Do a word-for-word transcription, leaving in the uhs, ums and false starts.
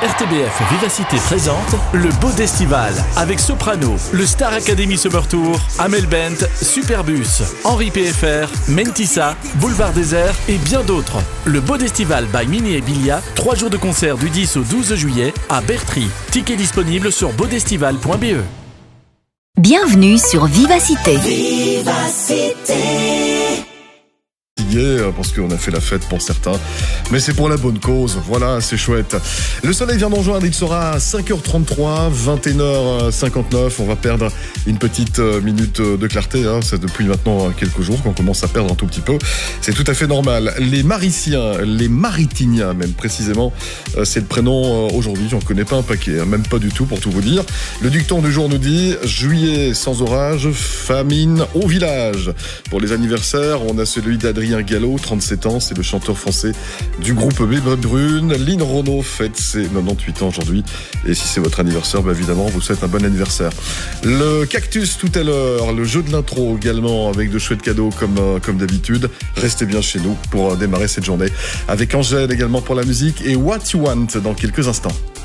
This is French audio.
R T B F Vivacité présente le Beau d'Estival avec Soprano, le Star Academy Summer Tour, Amel Bent, Superbus, Henri P F R, Mentissa, Boulevard Désert et bien d'autres. Le Beau d'Estival by Mini et Bilia, trois jours de concert du dix au douze juillet à Bertry. Tickets disponibles sur beaudestival point b e. Bienvenue sur Vivacité. Vivacité. Parce qu'on a fait la fête pour certains, mais c'est pour la bonne cause, voilà, c'est chouette. Le soleil vient d'enjoindre, il sera à cinq heures trente-trois, vingt et une heures cinquante-neuf, on va perdre une petite minute de clarté, hein. C'est depuis maintenant quelques jours qu'on commence à perdre un tout petit peu, c'est tout à fait normal. Les Mariciens, les Maritiniens même précisément, c'est le prénom aujourd'hui, j'en connais pas un paquet, même pas du tout pour tout vous dire. Le dicton du jour nous dit « Juillet sans orage, famine au village ». Pour les anniversaires, on a celui d'Adrien Gallo, trente-sept ans, c'est le chanteur français du groupe Bébé Brune. Lynn Renaud fête ses quatre-vingt-dix-huit ans aujourd'hui. Et si c'est votre anniversaire, bah évidemment, on vous souhaite un bon anniversaire. Le cactus tout à l'heure, le jeu de l'intro également, avec de chouettes cadeaux comme, euh, comme d'habitude. Restez bien chez nous pour euh, démarrer cette journée. Avec Angèle également pour la musique et What You Want dans quelques instants.